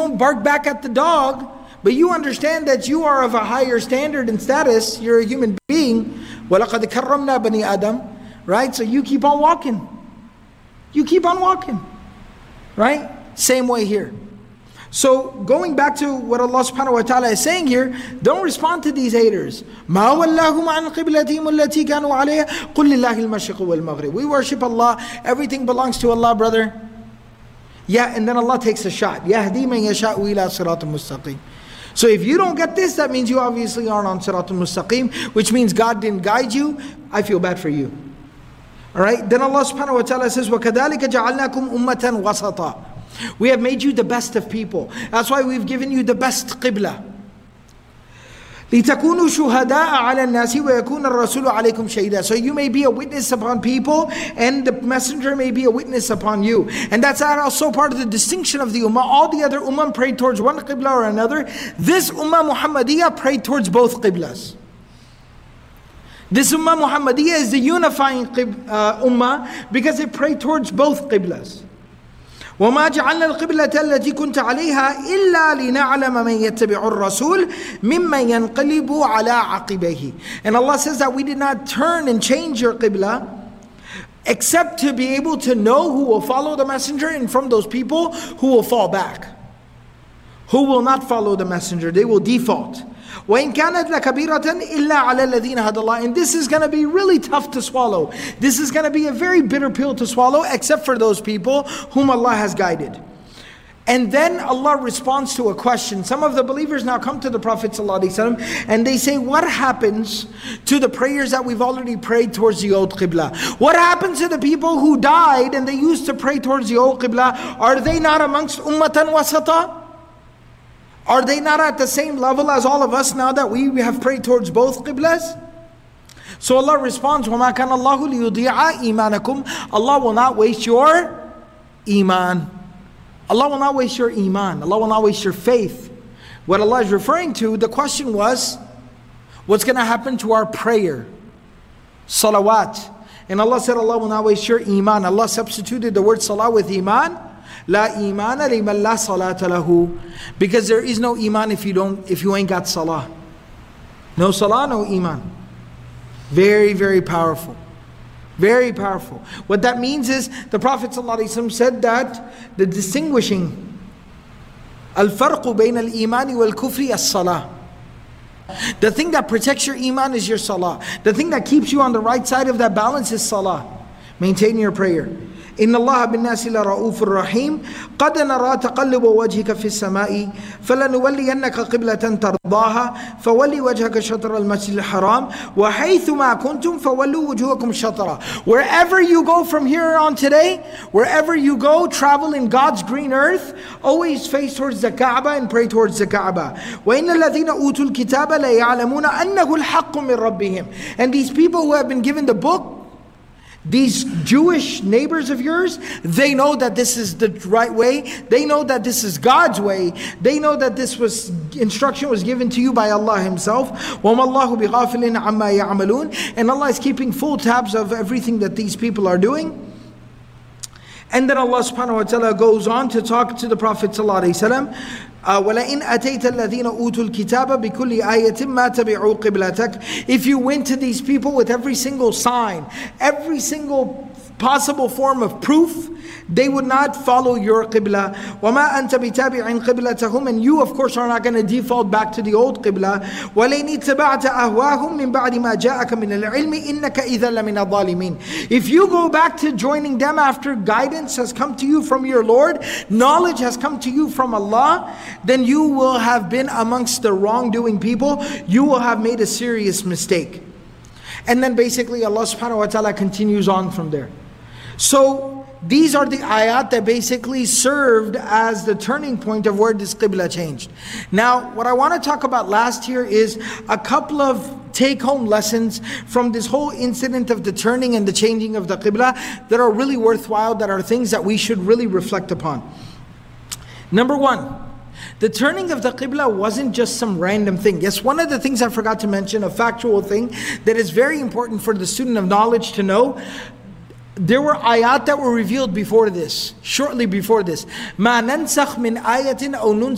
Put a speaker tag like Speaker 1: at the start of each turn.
Speaker 1: don't bark back at the dog, but you understand that you are of a higher standard and status, you're a human being. وَلَقَدْ كَرَّمْنَا بَنِي آدَمَ. Right? So you keep on walking. You keep on walking. Right? Same way here. So going back to what Allah subhanahu wa ta'ala is saying here, don't respond to these haters. مَا وَلَّهُمْ عَنْ قِبْلَتِهِمُ الَّتِي كَانُوا عَلَيْهَا قُلْ لِلَّهِ الْمَشْرِقُ وَالْمَغْرِبُ. We worship Allah. Everything belongs to Allah, brother. Yeah, and then Allah takes a shot. يَهْدِي مَنْ يَشَاءُ إِلَىٰ صِرَاطٍ مُسْتَقِيمٍ. So if you don't get this, that means you obviously aren't on Siratul Mustaqim, which means God didn't guide you. I feel bad for you. Alright, then Allah subhanahu wa ta'ala says, وَكَذَلِكَ جَعَلْنَاكُمْ أُمَّةً وَسَطًا. We have made you the best of people. That's why we've given you the best qibla. لِتَكُونُوا شُهَدَاءَ عَلَى النَّاسِ وَيَكُونَ الرَّسُولُ عَلَيْكُمْ شَهِيدًا. So you may be a witness upon people, and the messenger may be a witness upon you. And that's also part of the distinction of the ummah. All the other ummah prayed towards one qibla or another. This ummah Muhammadiyah prayed towards both qiblas. This ummah Muhammadiyah is the unifying ummah because it prayed towards both qiblas. وَمَا جَعَلْنَا الْقِبْلَةَ الَّتِي كُنْتَ عَلَيْهَا إِلَّا لِنَعْلَمَ مَنْ يَتَّبِعُ الرَّسُولِ مِمَّنْ يَنْقَلِبُ عَلَىٰ عَقِبَيْهِ. And Allah says that we did not turn and change your qibla except to be able to know who will follow the messenger, and from those people who will fall back. Who will not follow the messenger, they will default. وَإِنْ كَانَتْ لَكَبِيرَةً إِلَّا عَلَى الَّذِينَ هَدَى اللَّهُ. And this is going to be really tough to swallow. This is going to be a very bitter pill to swallow, except for those people whom Allah has guided. And then Allah responds to a question. Some of the believers now come to the Prophet ﷺ and they say, what happens to the prayers that we've already prayed towards the old Qibla? What happens to the people who died and they used to pray towards the old Qibla? Are they not amongst ummatan wasata? Are they not at the same level as all of us now that we have prayed towards both qiblas? So Allah responds, وَمَا كَانَ اللَّهُ لِيُضِيعَ إِيمَانَكُمْ. Allah will not waste your iman. Allah will not waste your iman. Allah will not waste your faith. What Allah is referring to, the question was, what's going to happen to our prayer? Salawat. And Allah said, Allah will not waste your iman. Allah substituted the word salah with iman. La imana liman la salata lahu. Because there is no iman if you ain't got salah. No salah, no iman. Very, very powerful. Very powerful. What that means is, the Prophet ﷺ said that the distinguishing al-farqu bayna al-imani wal-kufri as-salah. The thing that protects your iman is your salah. The thing that keeps you on the right side of that balance is salah. Maintain your prayer. إن الله بالناس لرؤوف رحيم قد نرى تقلب وجهك في السماء فلنولينك قبلة ترضاها فولي وجهك شطر المسجد الحرام وحيث ما كنتم فولوا وجوهكم شطرا. Wherever you go from here on today, wherever you go, travel in God's green earth, always face towards the Kaaba and pray towards the Kaaba. وإن الذين أوتوا الكتاب لا يعلمون أنه الحق من ربهم. And these people who have been given the book, these Jewish neighbors of yours, they know that this is the right way. They know that this is God's way. They know that this instruction was given to you by Allah Himself. وَمَا اللَّهُ بِغَافِلٍ عَمَّا يَعْمَلُونَ. And Allah is keeping full tabs of everything that these people are doing. And then Allah subhanahu wa ta'ala goes on to talk to the Prophet sallallahu alaihi wasallam. وَلَئِنْ أَتَيْتَ الَّذِينَ أُوتُوا الْكِتَابَ بِكُلِّ آيَةٍ مَا تَبِعُوا قِبْلَتَكَ. If you went to these people with every single sign, every single possible form of proof, they would not follow your qibla. وَمَا أَنْتَ بِتَابِعٍ قِبْلَتَهُمْ. And you of course are not going to default back to the old qibla. وَلَئِنِ اتَّبَعْتَ أَهْوَاهُمْ مِنْ بَعْدِ مَا جَاءَكَ مِنَ الْعِلْمِ إِنَّكَ إِذًا لَمِنَ الظَّالِمِينَ. If you go back to joining them after guidance has come to you from your Lord, knowledge has come to you from Allah, then you will have been amongst the wrongdoing people. You will have made a serious mistake. And then basically Allah subhanahu wa ta'ala continues on from there. So these are the ayat that basically served as the turning point of where this qibla changed. Now, what I want to talk about last here is a couple of take-home lessons from this whole incident of the turning and the changing of the qibla that are really worthwhile, that are things that we should really reflect upon. Number one, the turning of the qibla wasn't just some random thing. Yes, one of the things I forgot to mention, a factual thing that is very important for the student of knowledge to know, there were ayat that were revealed before this, shortly before this. مَا نَنْسَخْ مِنْ آيَةٍ أَوْ